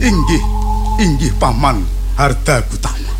Inggih Paman Harda Gutama.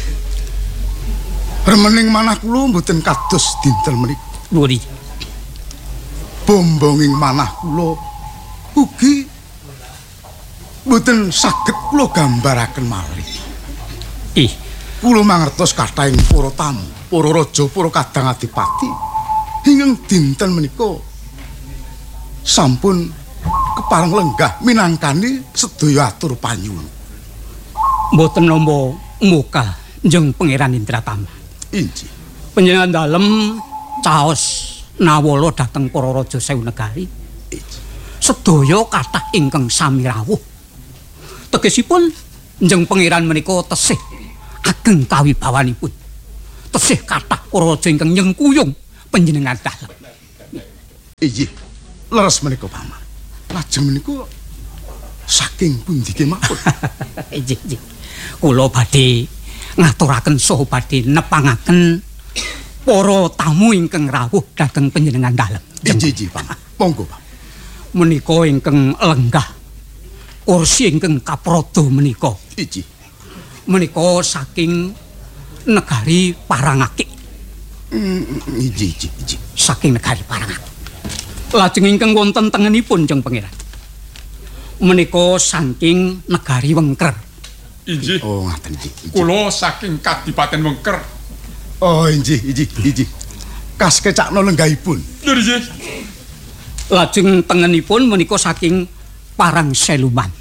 Remening manah kula mboten kados dinten menika. Luri. Bombonging manah kula ugi mboten saged kula gambaraken malih. Kula mangertos kathahing para tamu, para raja, para kadang adipati ingkang dinten menika sampun kepareng lenggah minangkani sedaya atur panyuwun. Mboten nampa muka njeng Pangeran Indratama. Inji. Panjenengan dalem caos nawala dhateng para raja Sewu Negari. Sedaya kathah ingkang sami rawuh. Tegesipun njeng Pangeran menika tesih ageng kawibawanipun. Tesih kathah para raja ingkang nyengkuyung panjenengan dalem. Inji. Leres menika Paman. Lajeng menika saking pundi kemawon? Injih. Kula badhe ngaturaken saha badhe nepangaken para tamu ingkang rawuh dhateng panjenengan dalem. Injih, Paman. Monggo, Pak. Menika ingkang lenggah kursi ingkang kaprada menika. Injih. Menika saking negari Parangakik. Injih. Saking negari Parangakik. Lajeng ingkang wonten tengenipun Jeng Pangeran. Menika saking negari Wengker. Injih. Oh, ngaten injih. Kula saking Kadipaten Wengker. Oh, injih. Kas kecakno lenggahipun. Lur injih. Lajeng tengenipun menika saking Parang Seluman.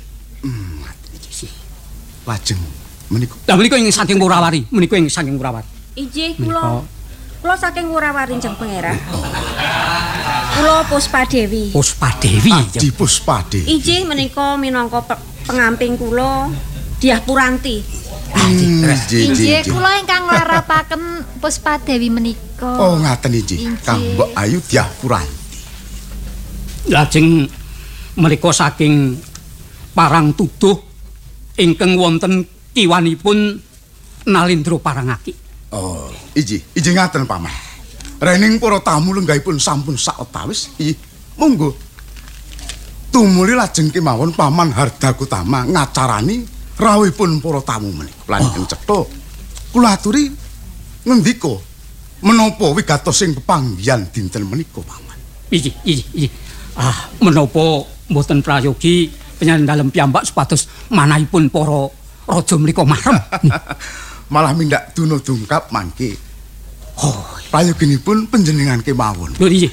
Lajeng menika. Lah menika ing saking Wurawari, menika ing saking Wurawari. Injih, kula saking Wurawari Jeng Pangeran. Kula Puspadewi. Puspadewi. Di Puspadewi. Injih menika minangka pengamping kula Dyah Puranti. Injih kula ingkang nglarapaken Puspadewi menika. Oh, ngaten injih. Kang Mbok Ayu Dyah Puranti. Lajeng menika saking Parang Tuduh ingkang wonten kiwanipun Nalindra Parangakik. Oh, injih ngaten Paman. Rening para tamu lenggahipun sampun sawetawis, monggo. Tumuli lajeng kemawon Paman Harda Gutama ngacarani rawuhipun para tamu menika. Lanjeng cetha kula aturi ngendika menapa wigatos sing pepanggihan dinten menika Paman. Injih. Menapa mboten prayogi panjenengan dalem piyambak supados manahipun para raja menika marem. Malah mindak duna dungkap mangke. Prayoginipun panjenengan kemawon. Luri.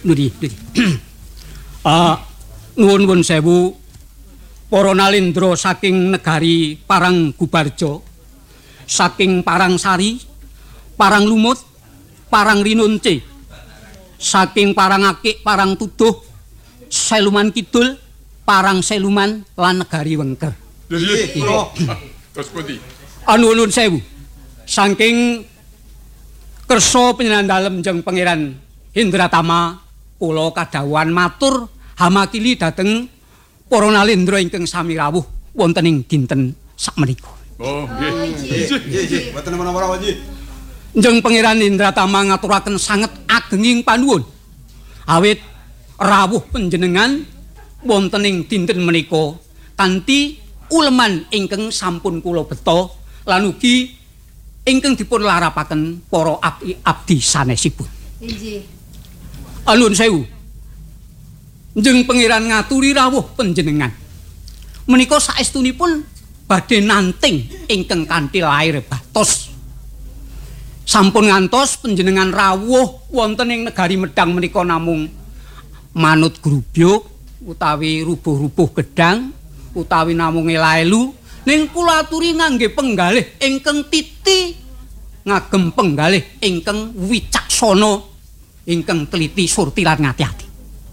Nuwun sewu para Nalindra saking negari Parang Gubarjo, saking Parang Sari, Parang Lumut, Parang Rinunce, saking Parangakik, Parang Tuduh, Seluman Kidul, Parang Seluman lan negari Wengker. Terus pundi? Nuwun sewu. Saking kersa panjenengan dalem Jeng Pangeran Indratama kula kadhawuhan matur hamakili dhateng para Nalindra ingkang sami rawuh wonten ing dinten sakmenika. Oh, nggih. Mboten menapa-menapa nggih. Jeng Pangeran Indratama ngaturaken sanget agenging panuwun awit rawuh panjenengan wonten ing dinten menika kanthi uleman ingkang sampun kula beta lan ugi ingkang dipun larapaken para abdi sanesipun. Injih. Nuwun sewu. Njeng Pangeran ngaturi rawuh panjenengan. Menika saestunipun badhe nanting ingkang kanthi lair batos. Sampun ngantos panjenengan rawuh wonten ing negari Medang menika namung manut grubyuk utawi rubuh-rubuh gedang utawi namung elaelu. Ning kula aturi ngangge penggalih ingkang titi ngagem penggalih ingkang wicaksana ingkang teliti surti lan ngati-ati.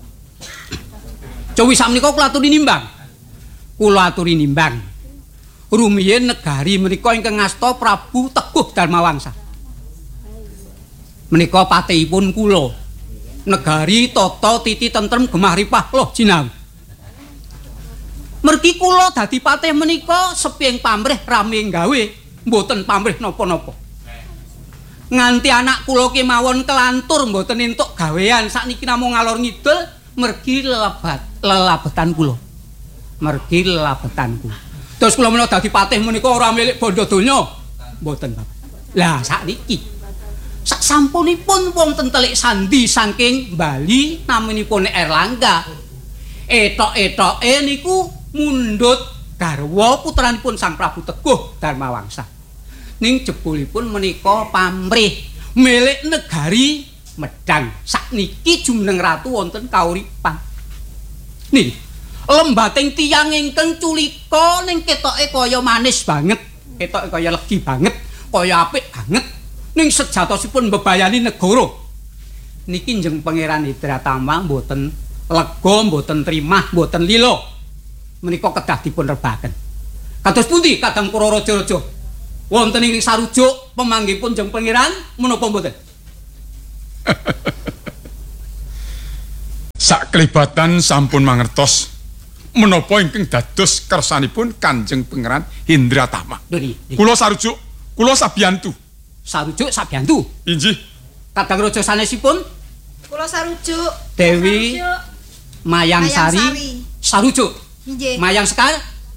Jawi sakmenika kula aturi nimbang. Rumiyin negari menika ingkang ngasta Prabu Teguh Darmawangsa. Menika patihipun kula. Negari tata titi tentrem gemah ripah loh jinawi. Mergi kula dadi patih menika seping pamrih rame gawe mboten pamrih napa-napa. Nganti anak kula kemawon kelantur mboten entuk gawean sakniki namung ngalor ngidul mergi lelabetan kula. Terus kula menawa dadi patih menika ora milik bondo donya. Mboten, Bapak. Lah sakniki sak sampunipun wonten telik sandi saking Bali naminipun Erlangga. Etok-etoke niku mundhut garwa putranipun Sang Prabu Teguh Darmawangsa. Ning jebulipun menika pamrih milik negari Medang. Sakniki jumeneng ratu wonten kauripan. Nih, lembating tiyang ingkang culika ning ketoke kaya manis banget, ketoke kaya legi banget, kaya apik banget. Ning sejatosipun mbebayani negara. Niki njeng Pangeran Hidratama mboten lega, mboten trimah, mboten lila. Menika kedah dipun rebaken. Kados pundi Kadang para raja-raja? Wonten ing sarujuk pemanggihipun njeng Pangeran menapa mboten? Saklebatan sampun mangertos menapa ingkang dados kersanipun Kanjeng Pangeran Hindratama. Kula sarujuk, kula sabiyantu. Sarujuk sabiyantu. Inggih. Kadang raja sanesipun Kula sarujuk. Dewi Mayang Sari. Sarujuk. Nggih. Mayang Sekar.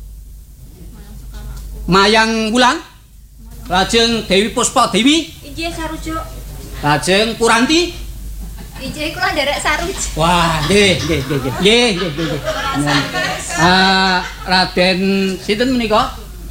Mayang Wulan. Lajeng Dewi Puspa Dewi. Inggih sarujuk. Lajeng Puranti. Injih kula nderek sarujuk. Wah, nggih. Raden sinten menika?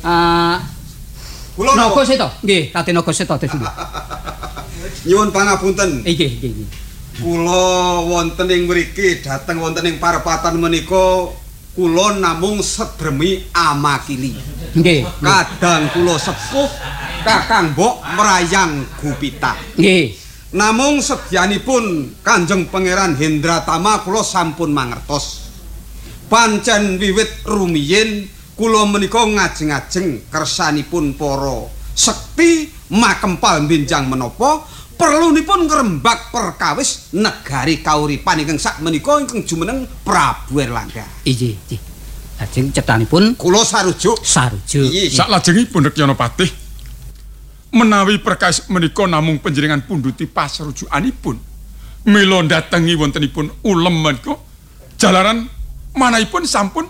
Kula Naga Seta. Nggih, Raden Naga Seta dados. nyuwun pangapunten. Nggih. Kula wonten ing mriki dhateng wonten ing parepatan menika kula namung sedremi amakili. Nggih. Kadang kula sepuh Kakang Mbok Merayang Gupita. Nggih. Namung sedyanipun Kanjeng Pangeran Hindratama kula sampun mangertos. Pancen wiwit rumiyin kula menika ngajeng-ajeng kersanipun para sekti makempal benjang menapa perlunipun ngrembak perkawis negari kauripan ingkang sakmenika ingkang jumeneng Prabu Erlangga. Inggih. Lajeng cetanipun Kula sarujuk. Saklajengipun Rekyana Patih menawi perkawis menika namung panjenengan pundhuti pasrujukanipun mila datengi wontenipun ulem menika jalaran manahipun sampun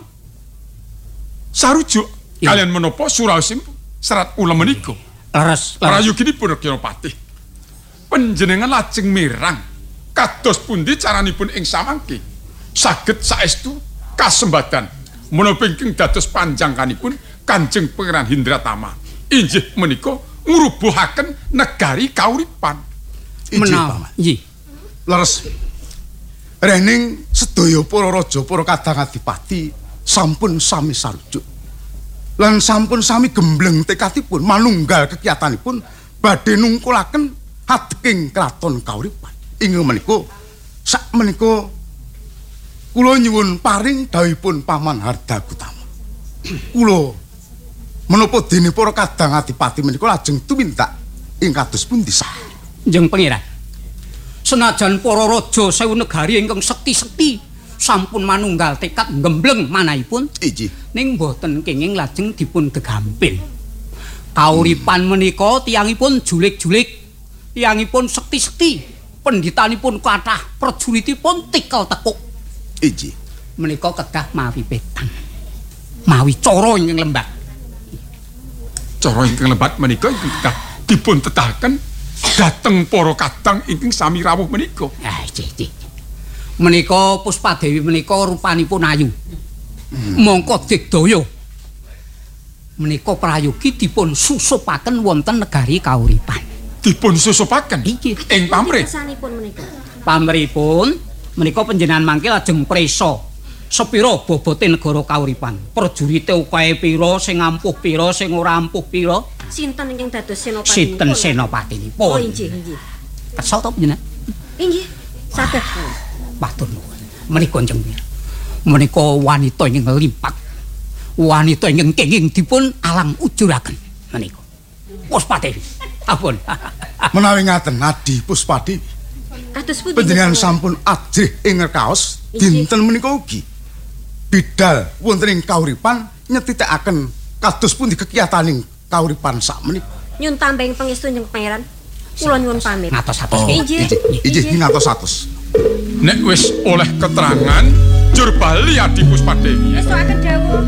sarujuk kalian menapa suraosim serat ulem menika leres prayoginipun Rekyana Patih panjenengan lajeng mirang kados pundi caranipun ing samangke saged saestu kasembadan menapa ingkang dados panjangkanipun Kanjeng Pangeran Hindratama inggih menika ngrubuhaken negari kauripan. Menawi. Nggih. Leres. Rening sedaya para raja, para kadang adipati sampun sami sarujuk. Lan sampun sami gembleng tekadipun manunggal kegiatanipun badhe nungkulaken adeking kraton kauripan. Inggih menika sak menika kula nyuwun paring dawuhipun Paman Hardakutama. Kula menapa dene para kadang adipati menika lajeng tumindak ing kados pundi sah. Njeng Pangeran. Senajan para raja sewu negari ingkang sekti-sekti sampun manunggal tekad gembleng manahipun, ning boten kenging lajeng dipun gegampil. Kauripan menika tiyangipun julik-julik, tiyangipun sekti-sekti, penditanipun kathah, prajuritipun tikel tekuk. Menika kedah mawi petang. Mawi cara ingkang lembak. Cara ingkang lebat menika ingkang dipun tetahaken dhateng para kadang ingkang sami rawuh menika. Nggih. Menika Puspadewi menika rupanipun ayu. Mongko digdaya. Menika prayogi dipun susupaken wonten negari kauripan. Dipun susupaken ing pamrih. Kersanipun menika. Pamrihipun menika panjenengan mangke lajeng presa sepira bobote negara kauripan. Prajurite ukae pira, sing ampuh pira, sing ora ampuh pira. Sinten ingkang dados senopati? Sinten senapatinipun. Oh inggih. Kesal ta panjenengan? Inggih. Saged. Matur nuwun. Menika njeng mir. Menika wanita ingkang limpak. Wanita ingkang kenging dipun alang ujuraken menika. Puspadewi. Ampun. Menawi ngaten Adi Puspadewi. Kados pundi? Panjenengan sampun ajrih ing rekaos dinten menika ugi bidal wonten ing kauripan nyetitikaken kados pundi kegiataning kauripan sakmenika. Nyun tambeng pangestu njeng Pangeran. Kula nyuwun pamit. Ngatos-atos. Inggih ngatos-atos. Nek wis oleh keterangan jur bali Adi Puspadewi. Estu akan dawuh.